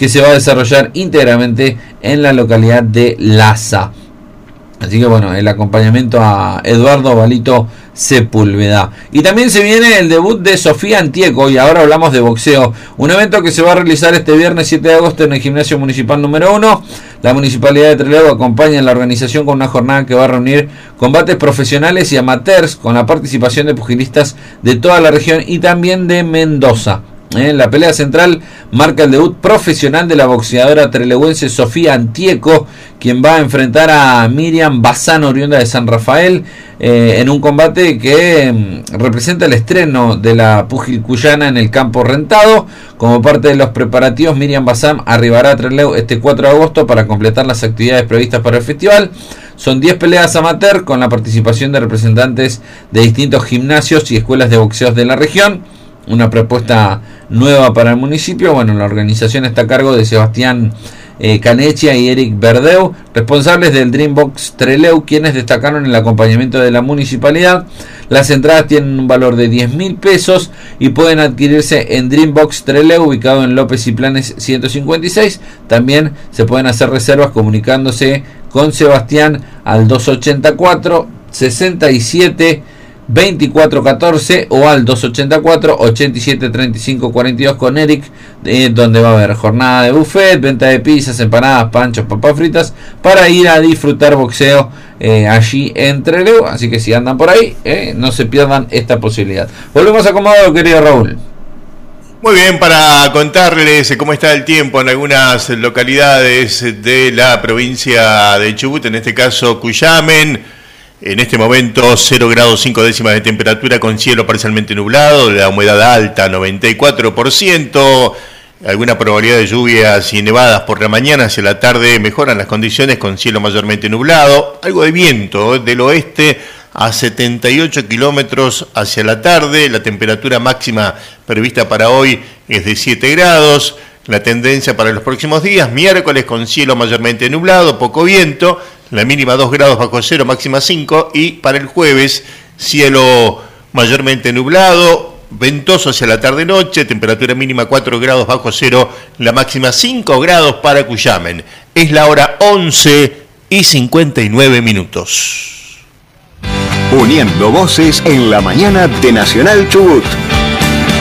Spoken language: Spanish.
que se va a desarrollar íntegramente en la localidad de Laza. Así que bueno, el acompañamiento a Eduardo Balito Sepúlveda. Y también se viene el debut de Sofía Antieco, y ahora hablamos de boxeo. Un evento que se va a realizar este viernes 7 de agosto en el Gimnasio Municipal número 1. La Municipalidad de Trelew acompaña en la organización con una jornada que va a reunir combates profesionales y amateurs con la participación de pugilistas de toda la región y también de Mendoza. La pelea central marca el debut profesional de la boxeadora trelewense Sofía Antieco, quien va a enfrentar a Miriam Bazán, oriunda de San Rafael, en un combate que representa el estreno de la púgil cuyana en el campo rentado. Como parte de los preparativos, Miriam Bazán arribará a Trelew este 4 de agosto para completar las actividades previstas para el festival. Son 10 peleas amateur con la participación de representantes de distintos gimnasios y escuelas de boxeos de la región. Una propuesta nueva para el municipio. Bueno, la organización está a cargo de Sebastián Canechia y Eric Verdeu, responsables del Dreambox Trelew, quienes destacaron el acompañamiento de la municipalidad. Las entradas tienen un valor de 10.000 pesos y pueden adquirirse en Dreambox Trelew, ubicado en López y Planes 156. También se pueden hacer reservas comunicándose con Sebastián al 284 67 2414 o al 284 87 35 42 con Eric, donde va a haber jornada de buffet, venta de pizzas, empanadas, panchos, papas fritas, para ir a disfrutar boxeo allí en Trelew. Así que si andan por ahí, no se pierdan esta posibilidad. Volvemos a Comodoro, querido Raúl. Muy bien, para contarles cómo está el tiempo en algunas localidades de la provincia de Chubut, en este caso Cuyamen. En este momento 0 grados 5 décimas de temperatura con cielo parcialmente nublado, la humedad alta 94%, alguna probabilidad de lluvias y nevadas por la mañana. Hacia la tarde mejoran las condiciones con cielo mayormente nublado, algo de viento del oeste a 78 kilómetros hacia la tarde. La temperatura máxima prevista para hoy es de 7 grados. La tendencia para los próximos días: miércoles con cielo mayormente nublado, poco viento, la mínima 2 grados bajo cero, máxima 5, y para el jueves cielo mayormente nublado, ventoso hacia la tarde-noche, temperatura mínima 4 grados bajo cero, la máxima 5 grados para Cuyamen. Es la hora 11:59. Uniendo voces en la mañana de Nacional Chubut.